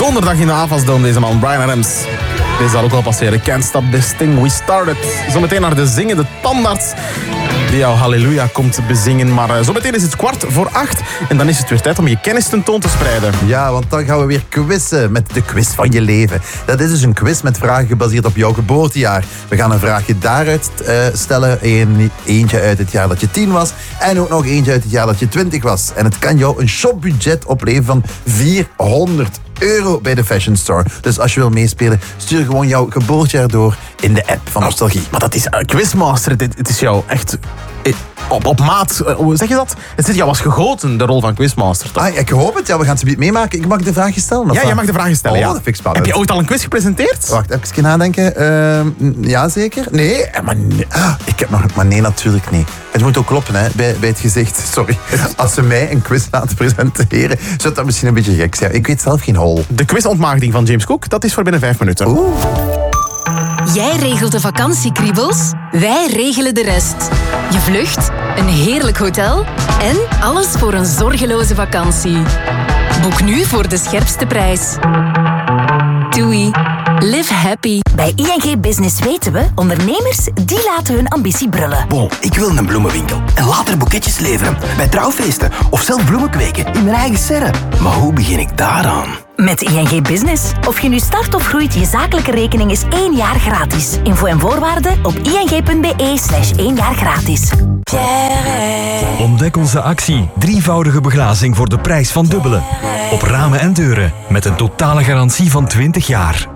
Donderdag in de AFAS-dome deze man, Bryan Adams. Deze zal ook wel passeren. Can't stop this thing we started. Zometeen naar de zingende tandarts die jouw halleluja komt bezingen. Maar zometeen is het 7:15 en dan is het weer tijd om je kennis tentoon te spreiden. Ja, want dan gaan we weer quizzen met de quiz van je leven. Dat is dus een quiz met vragen gebaseerd op jouw geboortejaar. We gaan een vraagje daaruit stellen. Eentje uit het jaar dat je 10 was en ook nog eentje uit het jaar dat je 20 was. En het kan jou een shopbudget opleveren van €400 bij de Fashion Store. Dus als je wil meespelen, stuur gewoon jouw geboortejaar door in de app van Nostalgie. Maar dat is Quizmaster. Het is jou echt op maat. Hoe zeg je dat? Het zit jou als gegoten, de rol van Quizmaster. Toch? Ik hoop het. Ja, we gaan het meemaken. meemaken. Ik mag de vraagje stellen? Ja, jij mag de vragen stellen. Ja. Dat vind ik spannend. Heb je ooit al een quiz gepresenteerd? Wacht, even nadenken. Ja, zeker? Nee, ik heb nog... Maar nee, natuurlijk niet. Het moet ook kloppen, hè, bij het gezicht. Sorry. Als ze mij een quiz laten presenteren, zou dat misschien een beetje gek zijn. Ik weet zelf geen hol. De quizontmaagding van James Cook, dat is voor binnen 5 minuten. Oeh. Jij regelt de vakantiekriebels, wij regelen de rest. Je vlucht, een heerlijk hotel en alles voor een zorgeloze vakantie. Boek nu voor de scherpste prijs. TUI. Live happy. Bij ING Business weten we, ondernemers die laten hun ambitie brullen. Bon, ik wil een bloemenwinkel en later boeketjes leveren bij trouwfeesten of zelf bloemen kweken in mijn eigen serre. Maar hoe begin ik daaraan? Met ING Business. Of je nu start of groeit, je zakelijke rekening is 1 jaar gratis. Info en voorwaarden op ing.be/1 jaar gratis. Ontdek onze actie. 3-voudige beglazing voor de prijs van dubbele. Op ramen en deuren. Met een totale garantie van 20 jaar.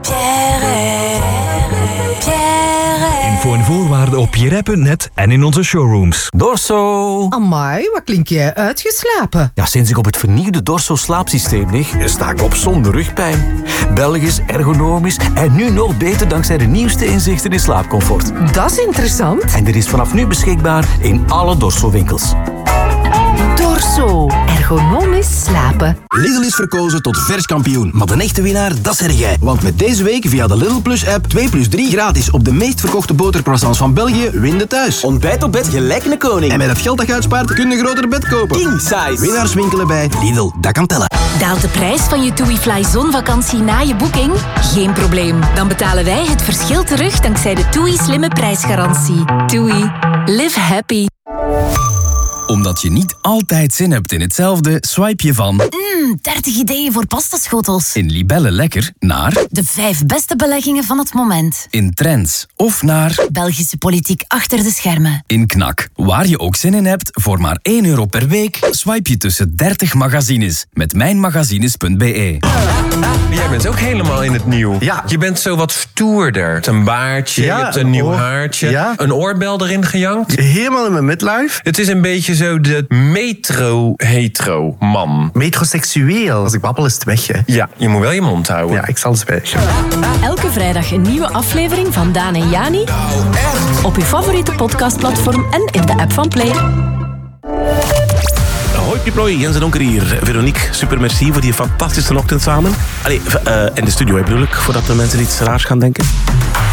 Info en voorwaarden op pierre.net en in onze showrooms. Dorso. Amai, wat klink jij uitgeslapen? Ja, sinds ik op het vernieuwde Dorso slaapsysteem lig, sta ik op zonder rugpijn. Belgisch, ergonomisch en nu nog beter dankzij de nieuwste inzichten in slaapcomfort. Dat is interessant. En er is vanaf nu beschikbaar in alle Dorso-winkels. Dorso. Ergonomisch slapen. Lidl is verkozen tot verskampioen. Maar de echte winnaar, dat zeg jij. Want met deze week via de Lidl Plus app 2+3 gratis op de meest verkochte botercroissants van België, win de thuis. Ontbijt op bed gelijk een koning. En met het geld dat je uitspaart, kun je een groter bed kopen. King size. Winnaars winkelen bij Lidl, dat kan tellen. Daalt de prijs van je TUI Fly zonvakantie na je boeking? Geen probleem. Dan betalen wij het verschil terug dankzij de TUI slimme prijsgarantie. TUI. Live happy. Omdat je niet altijd zin hebt in hetzelfde, swipe je van 30 ideeën voor pastaschotels. in Libelle Lekker naar De 5 beste beleggingen van het moment. in Trends of naar Belgische politiek achter de schermen. in Knak. Waar je ook zin in hebt, voor maar €1 per week, swipe je tussen 30 magazines met mijnmagazines.be. Jij bent ook helemaal in het nieuw. Ja. Je bent zo wat stoerder. Een baardje, Ja, je hebt een nieuw oor. haartje. Ja. Een oorbel erin gejankt. Helemaal in mijn midlife. Het is een beetje zo de metro-hetero-man. Metroseksueel. Als ik babbel is het weg, hè. Ja, je moet wel je mond houden. Ja, ik zal zwijgen. Elke vrijdag een nieuwe aflevering van Daan en Jani. Op uw favoriete podcastplatform en in de app van Play. Hoi Piplooi, Jens en Donker hier. Veronique, super merci voor die fantastische ochtend samen. Allee, in de studio bedoel ik, voordat de mensen iets raars gaan denken.